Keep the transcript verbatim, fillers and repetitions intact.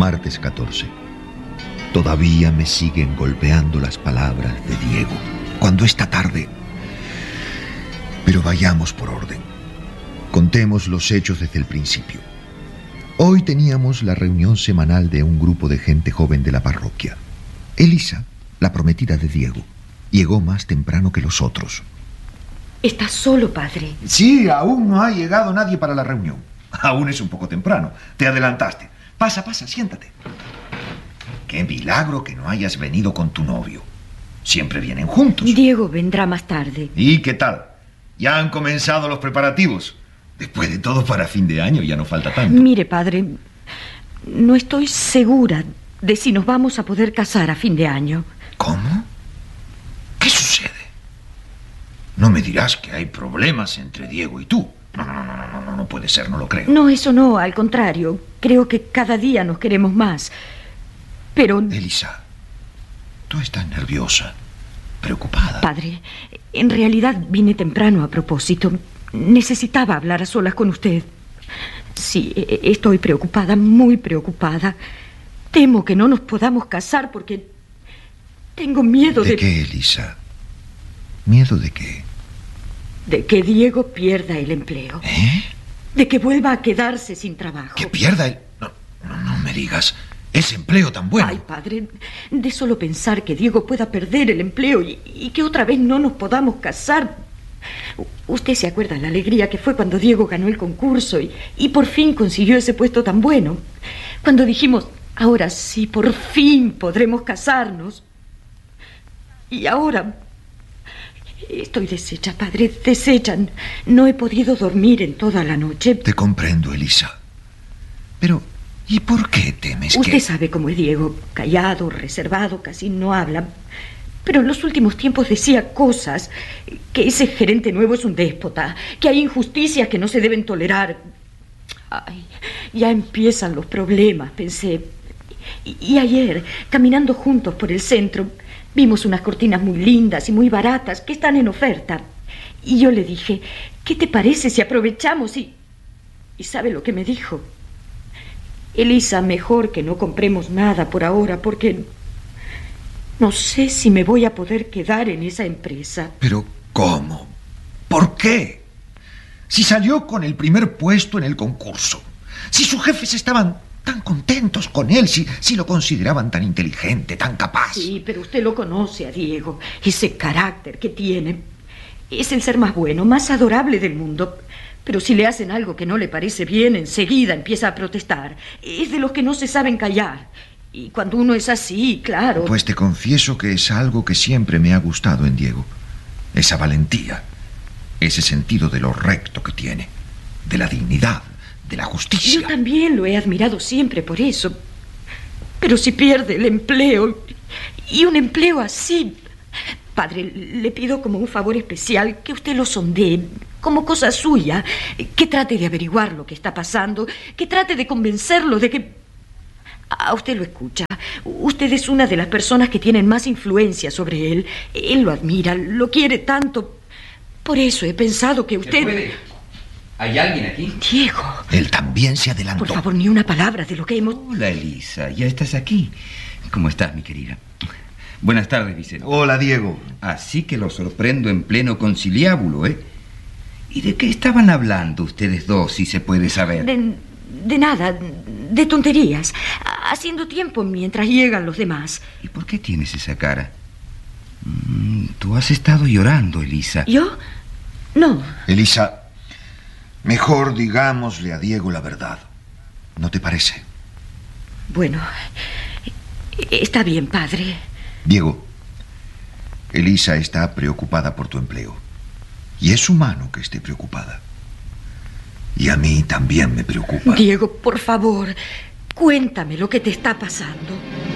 Martes catorce. Todavía me siguen golpeando las palabras de Diego. Cuando esta tarde... Pero vayamos por orden. Contemos los hechos desde el principio. Hoy teníamos la reunión semanal de un grupo de gente joven de la parroquia. Elisa, la prometida de Diego, llegó más temprano que los otros. ¿Estás solo, padre? Sí, aún no ha llegado nadie para la reunión. Aún es un poco temprano. Te adelantaste. Pasa, pasa, siéntate. Qué milagro que no hayas venido con tu novio. Siempre vienen juntos. Diego vendrá más tarde. ¿Y qué tal? Ya han comenzado los preparativos. Después de todo, para fin de año ya no falta tanto. Mire, padre, no estoy segura de si nos vamos a poder casar a fin de año. ¿Cómo? ¿Qué sucede? No me dirás que hay problemas entre Diego y tú. No, no, no, no, no, no, no puede ser, no lo creo. No, eso no, al contrario. Creo que cada día nos queremos más. Pero... Elisa, tú estás nerviosa, preocupada. Padre, en realidad vine temprano a propósito. Necesitaba hablar a solas con usted. Sí, estoy preocupada, muy preocupada. Temo que no nos podamos casar porque tengo miedo de... ¿De qué, Elisa? ¿Miedo de qué? De que Diego pierda el empleo. ¿Eh? De que vuelva a quedarse sin trabajo. ¿Que pierda el...? No, no, no me digas. Ese empleo tan bueno. Ay, padre, de solo pensar que Diego pueda perder el empleo y, y que otra vez no nos podamos casar. Usted se acuerda la alegría que fue cuando Diego ganó el concurso y, y por fin consiguió ese puesto tan bueno. Cuando dijimos, ahora sí, por fin podremos casarnos. Y ahora... Estoy deshecha, padre, deshecha. No he podido dormir en toda la noche. Te comprendo, Elisa. Pero, ¿y por qué temes Usted que...? sabe cómo es Diego, callado, reservado, casi no habla. Pero en los últimos tiempos decía cosas, que ese gerente nuevo es un déspota, que hay injusticias que no se deben tolerar. Ay, ya empiezan los problemas, pensé. Y, y ayer, caminando juntos por el centro, vimos unas cortinas muy lindas y muy baratas que están en oferta. Y yo le dije, ¿qué te parece si aprovechamos y... ¿Y sabe lo que me dijo? Elisa, mejor que no compremos nada por ahora porque... No sé si me voy a poder quedar en esa empresa. ¿Pero cómo? ¿Por qué? Si salió con el primer puesto en el concurso, si sus jefes estaban tan contentos con él, si, si lo consideraban tan inteligente, tan capaz. Sí, pero usted lo conoce a Diego, ese carácter que tiene. Es el ser más bueno, más adorable del mundo. Pero si le hacen algo que no le parece bien, enseguida empieza a protestar. Es de los que no se saben callar. Y cuando uno es así, claro... Pues te confieso que es algo que siempre me ha gustado en Diego. Esa valentía, ese sentido de lo recto que tiene, de la dignidad, de la justicia. Yo también lo he admirado siempre por eso. Pero si pierde el empleo, y un empleo así... Padre, le pido como un favor especial que usted lo sondee, como cosa suya, que trate de averiguar lo que está pasando, que trate de convencerlo de que... A usted lo escucha. Usted es una de las personas que tienen más influencia sobre él. Él lo admira, lo quiere tanto. Por eso he pensado que usted... ¿Se puede? ¿Hay alguien aquí? Diego. Él también se adelantó. Por favor, ni una palabra de lo que hemos... Hola, Elisa. ¿Ya estás aquí? ¿Cómo estás, mi querida? Buenas tardes, Vicente. Hola, Diego. Así que lo sorprendo en pleno conciliábulo, ¿eh? ¿Y de qué estaban hablando ustedes dos, si se puede saber? De, de nada, de tonterías. Haciendo tiempo mientras llegan los demás. ¿Y por qué tienes esa cara? Mm, tú has estado llorando, Elisa. ¿Yo? No. Elisa, mejor digámosle a Diego la verdad. ¿No te parece? Bueno, está bien, padre. Diego, Elisa está preocupada por tu empleo. Y es humano que esté preocupada. Y a mí también me preocupa. Diego, por favor, cuéntame lo que te está pasando.